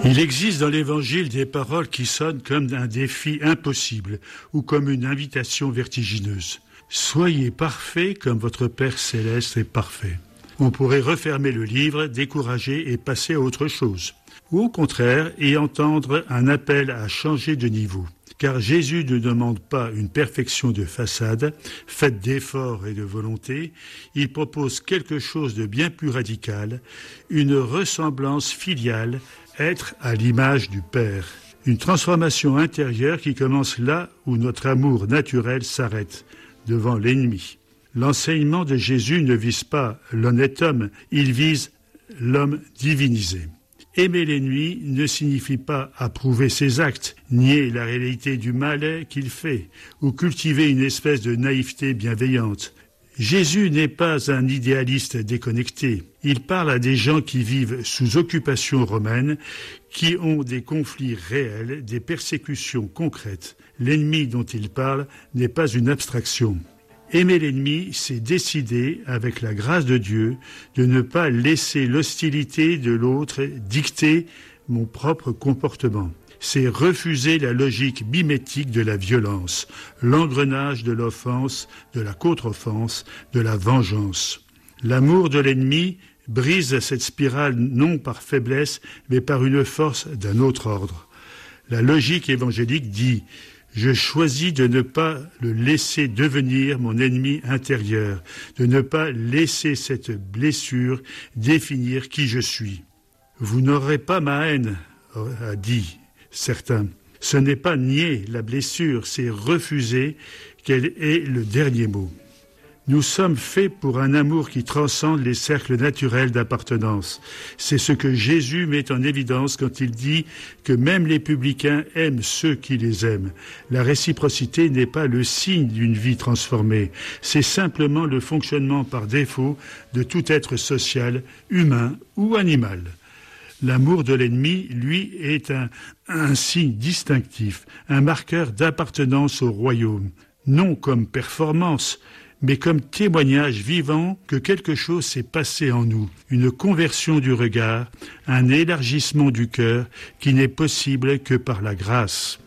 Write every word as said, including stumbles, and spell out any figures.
Il existe dans l'Évangile des paroles qui sonnent comme un défi impossible ou comme une invitation vertigineuse. Soyez parfaits comme votre Père céleste est parfait. On pourrait refermer le livre, décourager et passer à autre chose. Ou au contraire, y entendre un appel à changer de niveau. Car Jésus ne demande pas une perfection de façade, faite d'efforts et de volonté. Il propose quelque chose de bien plus radical, une ressemblance filiale, être à l'image du Père. Une transformation intérieure qui commence là où notre amour naturel s'arrête, devant l'ennemi. L'enseignement de Jésus ne vise pas l'honnête homme, il vise l'homme divinisé. Aimer l'ennemi ne signifie pas approuver ses actes, nier la réalité du mal qu'il fait, ou cultiver une espèce de naïveté bienveillante. Jésus n'est pas un idéaliste déconnecté. Il parle à des gens qui vivent sous occupation romaine, qui ont des conflits réels, des persécutions concrètes. L'ennemi dont il parle n'est pas une abstraction. Aimer l'ennemi, c'est décider, avec la grâce de Dieu, de ne pas laisser l'hostilité de l'autre dicter mon propre comportement. C'est refuser la logique mimétique de la violence, l'engrenage de l'offense, de la contre-offense, de la vengeance. L'amour de l'ennemi brise cette spirale non par faiblesse, mais par une force d'un autre ordre. La logique évangélique dit « Je choisis de ne pas le laisser devenir mon ennemi intérieur, de ne pas laisser cette blessure définir qui je suis. Vous n'aurez pas ma haine, a dit certains. Ce n'est pas nier la blessure, c'est refuser qu'elle ait le dernier mot. Nous sommes faits pour un amour qui transcende les cercles naturels d'appartenance. C'est ce que Jésus met en évidence quand il dit que même les publicains aiment ceux qui les aiment. La réciprocité n'est pas le signe d'une vie transformée. C'est simplement le fonctionnement par défaut de tout être social, humain ou animal. L'amour de l'ennemi, lui, est un, un signe distinctif, un marqueur d'appartenance au royaume, non comme performance, mais comme témoignage vivant que quelque chose s'est passé en nous, une conversion du regard, un élargissement du cœur qui n'est possible que par la grâce.